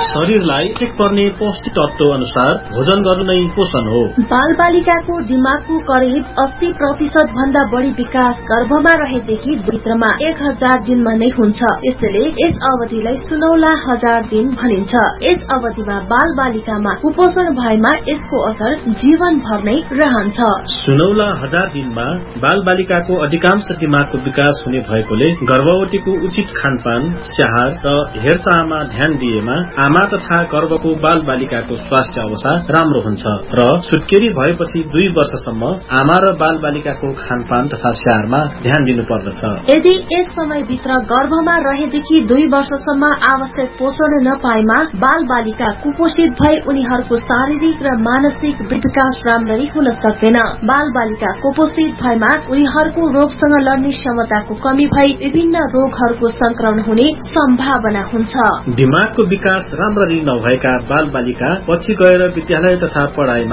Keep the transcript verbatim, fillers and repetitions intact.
शरीरलाई ठिक पर्ने पौष्टिक तत्व अनुसार भोजन गर्नु नै पोषण हो। बाल बालिकाको दिमागको करिब अस्सी प्रतिशत भन्दा बढ़ी विकास गर्भमा रहेदेखि भित्रमा एक हजार दिनमा नै हुन्छ। यसैले यस अवधिलाई सुनौला हजार दिन भनिन्छ। यस अवधिमा बाल बालिकामा कुपोषण भएमा यसको असर जीवनभर नै रहन्छ। सुनौला हजार दिनमा बाल बालिकाको अधिकांश दिमागको विकास हुने भएकोले गर्भवतीको उचित खानपान, स्याहार र हेरचाहमा ध्यान दिएमा आमा तथा गर्भको बाल बालिकाको स्वास्थ्य अवस्था राम्रो हुन्छ र सुत्केरी भएपछि दुई वर्षसम्म आमा र बाल बालिकाको खानपान तथा स्याहारमा ध्यान दिनु पर्दछ। यदि यस समयभित्र गर्भमा रहेदेखि दुई वर्षसम्म आवश्यक पोषण नपाएमा बाल बालिका कुपोषित भए उनीहरूको शारीरिक र मानसिक विकास राम्ररी हुन सक्दैन। बाल बालिका कुपोषित भएमा उनीहरूको रोगसँग लड्ने क्षमताको कमी भई विभिन्न रोगहरूको संक्रमण हुने सम्भावना हुन्छ। दिमागको विकास राम्ररी नभएका बाल बालिका पछि गएर विद्यालय तथा पढ़ाइमा